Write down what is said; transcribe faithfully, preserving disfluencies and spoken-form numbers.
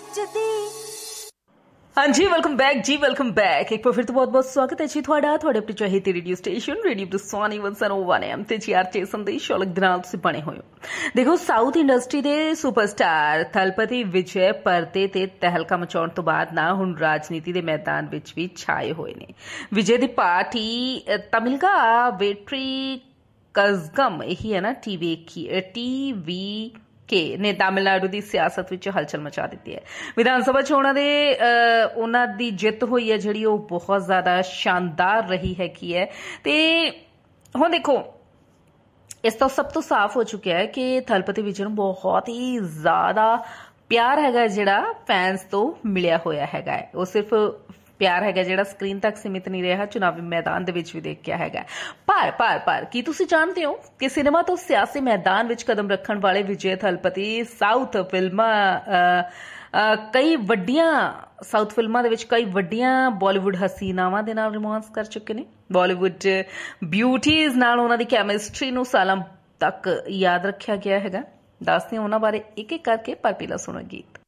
हाँ जी, welcome back जी, welcome back. एक बार फिर तो बहुत बहुत स्वागत है जी ਤੁਹਾਡਾ ਤੁਹਾਡੇ ਆਪਣੀ ਚਾਹੀਦੀ ਰੇਡੀਓ ਸਟੇਸ਼ਨ ਰੇਡੀਓ ਦਸਵਾਨੀ ਇੱਕ ਸੌ ਇੱਕ ਐਮ ਤੇ ਜੀ ਆਰ ਚੇ ਸੰਦੇਸ਼ ਔਲਖ ਦੇ ਨਾਲ ਤੁਸੀਂ ਬਣੇ ਹੋਏ ਹੋ। ਦੇਖੋ, ਸਾਊਥ ਇੰਡਸਟਰੀ ਦੇ ਸੁਪਰਸਟਾਰ ਥਲਪਤੀ ਵਿਜੇ ਪਰਦੇ ਤੇ ਤਹਿਲਕਾ ਮਚਾਉਣ ਤੋਂ ਬਾਅਦ ਨਾ ਹੁਣ ਰਾਜਨੀਤੀ ਦੇ ਮੈਦਾਨ ਵਿੱਚ ਵੀ ਛਾਏ ਹੋਏ ਨੇ। ਵਿਜੇ ਦੀ ਪਾਰਟੀ ਤਮਿਲਕਾ ਵੇਟਰੀ ਕਜ਼ਗਮ ਇਹੀ ਹੈ ਨਾ ਟੀਵੀ ਟੀਵੀ के ने तमिलनाडु की सियासत में हलचल मचा दी है। विधान सभा चोणां दे उन्हां दी जित हुई है जिहड़ी वो बहुत ज़्यादा शानदार रही हैगी है। ते हुण देखो, इस तो सब तो साफ हो चुका है कि थलपति विजय नूं बहुत ही ज़्यादा प्यार हैगा जिहड़ा फैंस तो मिलिया होया हैगा। वो सिर्फ प्यार हैगा जिहड़ा स्क्रीन तक सीमित नहीं रहा, चुनावी मैदान दे विच भी देखिया हैगा। पर पर पर की तुसीं जानते हो कि सिनेमा तो सियासी मैदान विच कदम रखण वाले विजय थलपति साउथ फिल्मां कई वड्डियां साउथ फिल्मां दे विच कई वड्डियां बॉलीवुड हसीनावां दे नाल रोमांस कर चुके ने। बॉलीवुड ब्यूटीज़ नाल उन्हां दी कैमिस्ट्री नूं सालां तक याद रखिया गया हैगा। दसदे उन्हां बारे एक एक करके, पर पहला सुणो गीत।